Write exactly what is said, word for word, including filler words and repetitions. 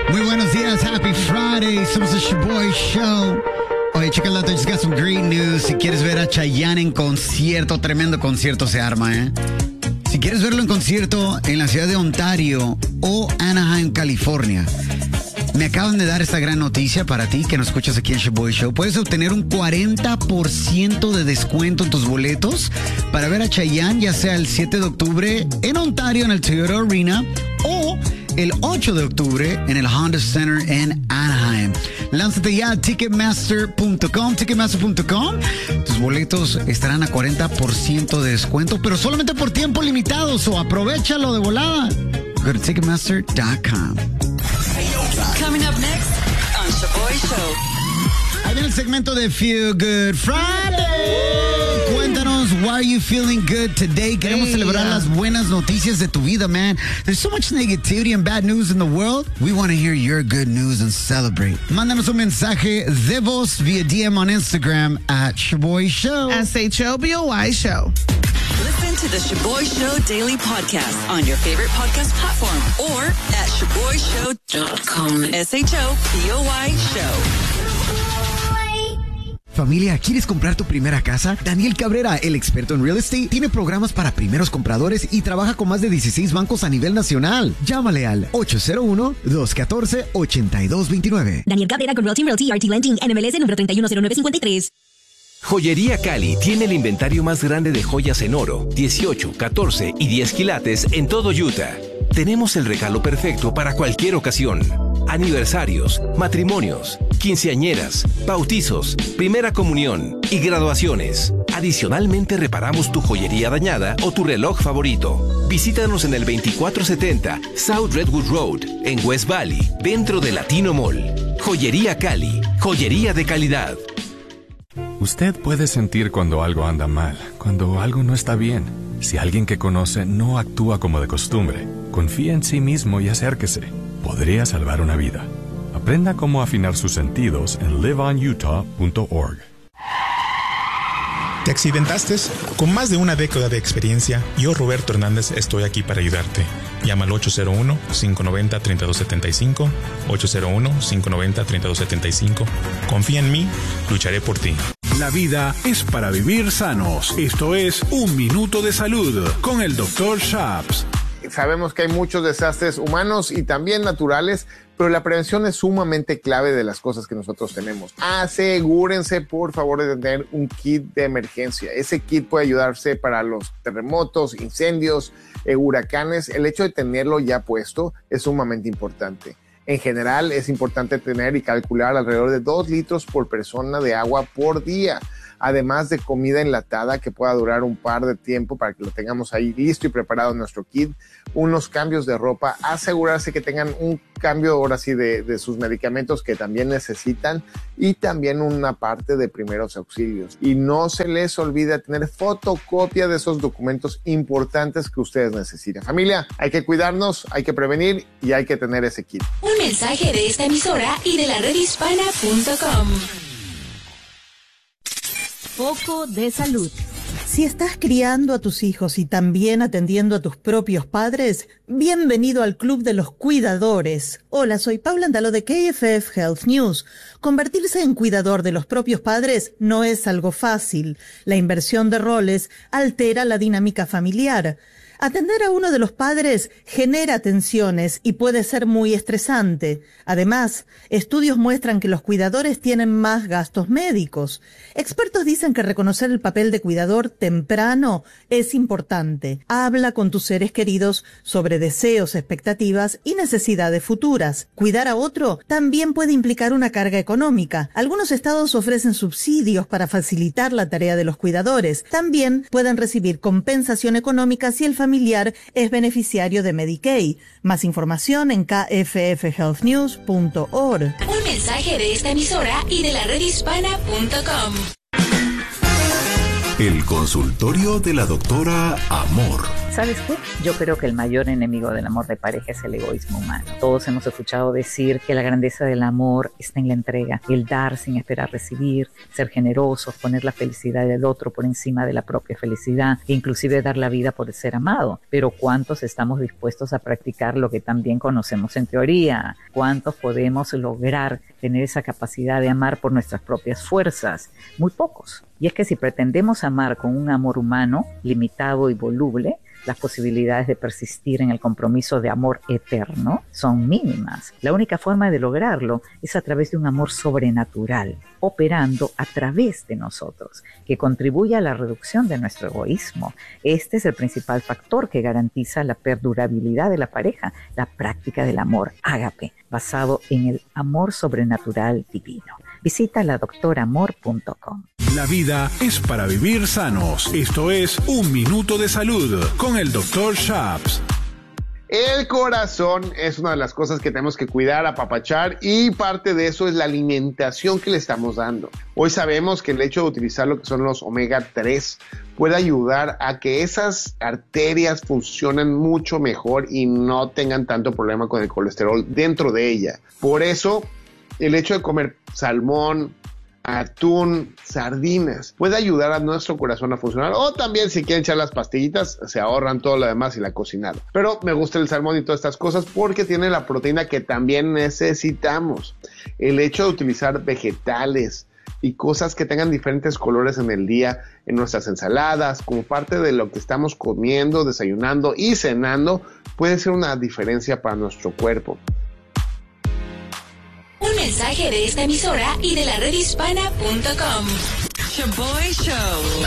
Muy buenos días, happy Friday, somos el Shaboy Show. Oye, checa el dato, just got some great news. Si quieres ver a Chayanne en concierto, tremendo concierto se arma, ¿eh? Si quieres verlo en concierto en la ciudad de Ontario o Anaheim, California, me acaban de dar esta gran noticia para ti que nos escuchas aquí en Shaboy Show. Puedes obtener un cuarenta por ciento de descuento en tus boletos para ver a Chayanne, ya sea el siete de octubre en Ontario, en el Toyota Arena, o el ocho de octubre en el Honda Center en Anaheim. Lánzate ya a Ticketmaster punto com, Ticketmaster punto com. Tus boletos estarán a cuarenta por ciento de descuento, pero solamente por tiempo limitado, so aprovechalo de volada. Go to Ticketmaster punto com. Coming up next on Shaboy Show. Ahí viene el segmento de Feel Good Friday. Cuéntanos, why are you feeling good today? Queremos hey, celebrar yeah. las buenas noticias de tu vida, man. There's so much negativity and bad news in the world. We want to hear your good news and celebrate. Mándanos un mensaje de voz via D M on Instagram at Shaboy Show. S H O B O Y Show. Listen to the Shaboy Show Daily Podcast on your favorite podcast platform or at shaboy show dot com. S H O B O Y Show. Familia, ¿quieres comprar tu primera casa? Daniel Cabrera, el experto en real estate, tiene programas para primeros compradores y trabaja con más de dieciséis bancos a nivel nacional. Llámale al ocho cero uno, dos uno cuatro, ocho dos dos nueve. Daniel Cabrera con Realty Realty R T Lending, N M L S número tres uno cero nueve cinco tres. Joyería Cali tiene el inventario más grande de joyas en oro, dieciocho, catorce y diez quilates en todo Utah. Tenemos el regalo perfecto para cualquier ocasión. Aniversarios, matrimonios, quinceañeras, bautizos, primera comunión y graduaciones. Adicionalmente reparamos tu joyería dañada o tu reloj favorito. Visítanos en el veinticuatro setenta South Redwood Road, en West Valley, dentro de Latino Mall. Joyería Cali, joyería de calidad. Usted puede sentir cuando algo anda mal, cuando algo no está bien. Si alguien que conoce no actúa como de costumbre, confía en sí mismo y acérquese. Podría salvar una vida. Aprenda cómo afinar sus sentidos en live on utah punto org. ¿Te accidentaste? Con más de una década de experiencia, yo, Roberto Hernández, estoy aquí para ayudarte. Llama al ocho cero uno, cinco nueve cero, tres dos siete cinco, ocho cero uno, cinco nueve cero, tres dos siete cinco. Confía en mí, lucharé por ti. La vida es para vivir sanos. Esto es Un Minuto de Salud con el doctor Shaps. Sabemos que hay muchos desastres humanos y también naturales, pero la prevención es sumamente clave de las cosas que nosotros tenemos. Asegúrense, por favor, de tener un kit de emergencia. Ese kit puede ayudarse para los terremotos, incendios, eh, huracanes. El hecho de tenerlo ya puesto es sumamente importante. En general, es importante tener y calcular alrededor de dos litros por persona de agua por día, además de comida enlatada que pueda durar un par de tiempo para que lo tengamos ahí listo y preparado en nuestro kit, unos cambios de ropa, asegurarse que tengan un cambio ahora sí de, de sus medicamentos que también necesitan y también una parte de primeros auxilios. Y no se les olvide tener fotocopia de esos documentos importantes que ustedes necesitan. Familia, hay que cuidarnos, hay que prevenir y hay que tener ese kit. Un mensaje de esta emisora y de la red hispana punto com. Foco de salud. Si estás criando a tus hijos y también atendiendo a tus propios padres, bienvenido al Club de los Cuidadores. Hola, soy Paula Andalo de K F F Health News. Convertirse en cuidador de los propios padres no es algo fácil. La inversión de roles altera la dinámica familiar. Atender a uno de los padres genera tensiones y puede ser muy estresante. Además, estudios muestran que los cuidadores tienen más gastos médicos. Expertos dicen que reconocer el papel de cuidador temprano es importante. Habla con tus seres queridos sobre deseos, expectativas y necesidades futuras. Cuidar a otro también puede implicar una carga económica. Algunos estados ofrecen subsidios para facilitar la tarea de los cuidadores. También pueden recibir compensación económica si el familiar familiar es beneficiario de Medicaid. Más información en k f f health news punto org. Un mensaje de esta emisora y de la red hispana punto com. El consultorio de la doctora Amor. ¿Sabes qué? Yo creo que el mayor enemigo del amor de pareja es el egoísmo humano. Todos hemos escuchado decir que la grandeza del amor está en la entrega, el dar sin esperar recibir, ser generosos, poner la felicidad del otro por encima de la propia felicidad, e inclusive dar la vida por el ser amado. Pero ¿cuántos estamos dispuestos a practicar lo que también conocemos en teoría? ¿Cuántos podemos lograr tener esa capacidad de amar por nuestras propias fuerzas? Muy pocos. Y es que si pretendemos amar con un amor humano, limitado y voluble, las posibilidades de persistir en el compromiso de amor eterno son mínimas. La única forma de lograrlo es a través de un amor sobrenatural, operando a través de nosotros, que contribuye a la reducción de nuestro egoísmo. Este es el principal factor que garantiza la perdurabilidad de la pareja, la práctica del amor ágape, basado en el amor sobrenatural divino. Visita la doctor amor punto com. La vida es para vivir sanos. Esto es Un Minuto de Salud con el doctor Shaps. El corazón es una de las cosas que tenemos que cuidar, apapachar, y parte de eso es la alimentación que le estamos dando. Hoy sabemos que el hecho de utilizar lo que son los omega tres puede ayudar a que esas arterias funcionen mucho mejor y no tengan tanto problema con el colesterol dentro de ella. Por eso, el hecho de comer salmón, atún, sardinas puede ayudar a nuestro corazón a funcionar. O también, si quieren echar las pastillitas, se ahorran todo lo demás y la cocinada. Pero me gusta el salmón y todas estas cosas porque tiene la proteína que también necesitamos. El hecho de utilizar vegetales y cosas que tengan diferentes colores en el día en nuestras ensaladas, como parte de lo que estamos comiendo, desayunando y cenando, puede ser una diferencia para nuestro cuerpo. Un mensaje de esta emisora y de la red hispana punto com. Shaboy Show.